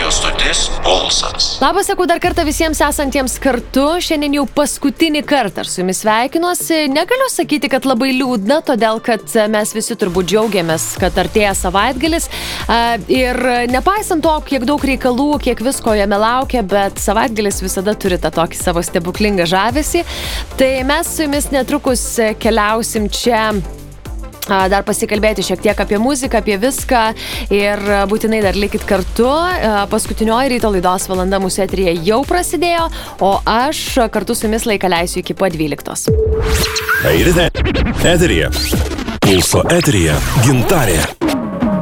radio stotis Pulsas. Labas, sakau dar kartą visiems esantiems kartu. Šiandien jau paskutinį kartą su jumis sveikinuosi. Negaliu sakyti, kad labai liūdna, todėl kad mes visi turbūt džiaugiamės, kad artėja savaitgalis. Ir nepaisant to, kiek daug reikalų, kiek visko jame laukia, bet savaitgalis visada turi tą tokį savo stebuklingą žavesį. Tai mes su jumis netrukus keliausim čia dar pasikalbėti šiek tiek apie muziką, apie viską ir būtinai dar likit kartu. Paskutinioji ryto laidos valanda mūsų eteryje jau prasidėjo, o aš kartu su jumis laiką leisiu iki pat 12. Eterija. Pulso eterija Gintarė.